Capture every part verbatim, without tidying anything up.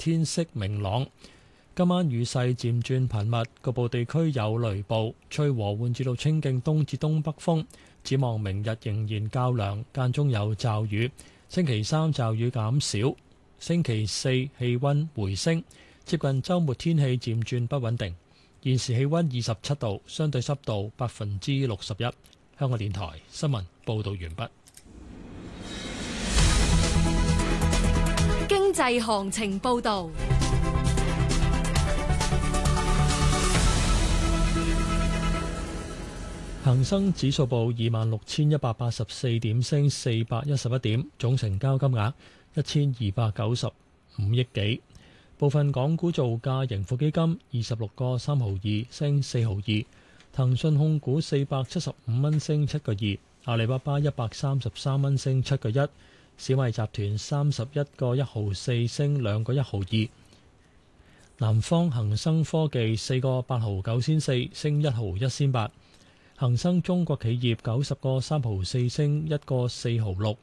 天色明朗。今晚雨勢漸轉頻密，局部地區有雷暴，吹和緩至到清勁東至東北風。展望明日仍然較涼，間中有驟雨。星期三驟雨減少，星期四氣温回升，接近週末天氣漸轉不穩定。現時氣温二十七度，相對濕度百分之六十一。香港電台新聞報導完畢。 經濟行情報導。 恒生指數報二萬六千一百八十四點，升四百一十一點，總成交金額一千二百九十五億幾。部分港股造價，盈富基金二十六個三毫二，升四毫二；騰訊控股四百七十五蚊，升七個二；阿里巴巴一百三十三蚊，升七個一；小米集團三十一個一毫四，升兩個一毫二；南方恒生科技四個八毫九仙四，升一毫一仙八；恒生中國企業九十個三毫四，升一個四毫六。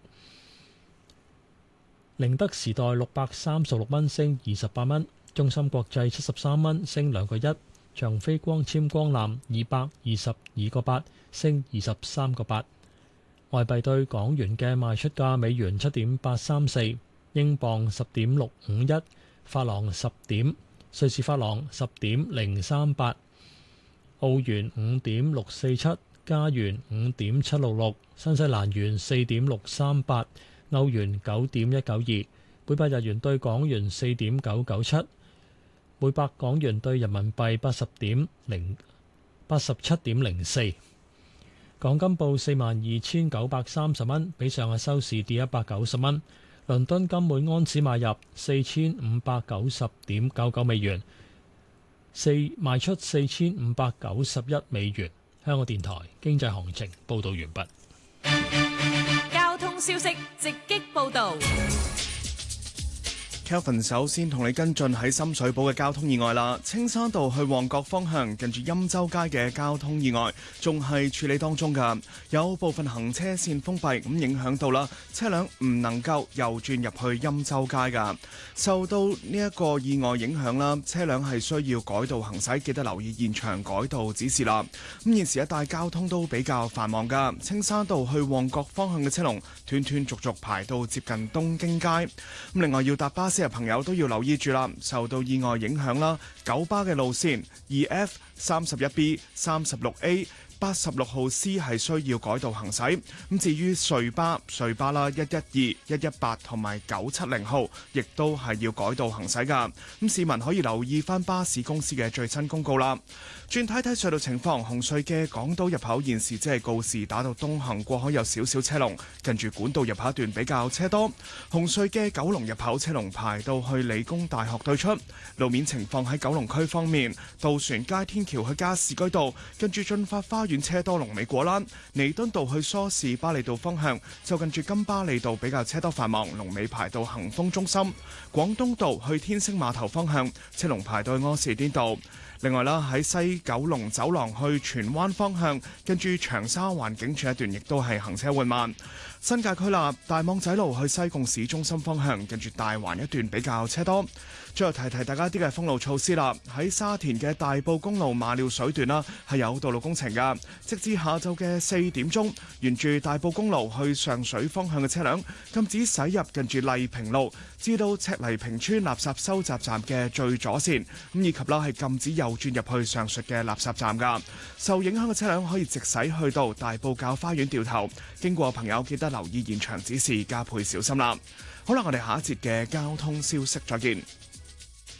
寧德時代六百三十六蚊，升二十八蚊；中芯國際七十三蚊，升兩個一；長飛光纖光纜二百二十二個八，升二十三個八。外幣對港元嘅賣出價：美元七點八三四，英鎊十點六五一，法郎十點，瑞士法郎十點零三八，澳元五點六四七，加元五點七六六，新西蘭元四點六三八。歐元九點一九二，每百日元對港元四點九九七，每百港元對人民幣八十點零八十七點零四。港金報四萬二千九百三十蚊，比上日收市跌一百九十蚊。倫敦金每安士買入四千五百九十點九九美元，四賣出四千五百九十一美元。香港電台經濟行情報道完畢。 消息直擊報導。 Kelvin 首先同你跟進喺深水埗嘅交通意外啦，青山道去旺角方向近住欽州街嘅交通意外仲係處理當中㗎，有部分行車線封閉，咁影響到啦，車輛唔能夠右轉入去欽州街㗎。受到呢一個意外影響啦，車輛係需要改道行駛，記得留意現場改道指示啦。咁現時一帶交通都比較繁忙㗎，青山道去旺角方向嘅車龍斷斷續續排到接近東京街。咁另外要搭巴士嘅朋友都要留意住啦，受到意外影響啦，九巴嘅路線二 F、三十一 B、三十六 A、八十六號 C 係需要改道行駛。咁至於隧巴、隧巴啦，一一二、一一八同埋九七零號，亦都係要改道行駛噶。咁市民可以留意翻巴士公司嘅最新公告啦。轉睇睇隧道情況，紅隧嘅港島入口現時即係告士打道東行過海有少少車龍，近住管道入口一段比較車多。紅隧嘅九龍入口車龍排到去理工大學對出。路面情況喺九龍區方面，渡船街天橋去加士居道，近住進發花園車多，龍尾果欄；彌敦道去梳士巴利道方向，就近住金巴利道比較車多繁忙，龍尾排到恒豐中心。廣東道去天星碼頭方向，車龍排到去柯士甸道。另外啦，喺西九龍走廊去荃灣方向，跟住長沙灣警署一段亦都係行車緩慢。新界區啦，大網仔路去西貢市中心方向，跟住大環一段比較車多。最後提提大家啲嘅封路措施啦，喺沙田嘅大埔公路馬料水段啦，係有道路工程噶，直至下晝嘅四點鐘，沿住大埔公路去上水方向嘅車輛禁止駛入近住麗平路至到赤泥坪村垃圾收集站嘅最左線，咁以及啦係禁止右轉入去上述嘅垃圾站噶。受影響嘅車輛可以直駛去到大埔滘花園掉頭，經過朋友記得留意現場指示，加倍小心啦。好啦，我哋下一節嘅交通消息再見。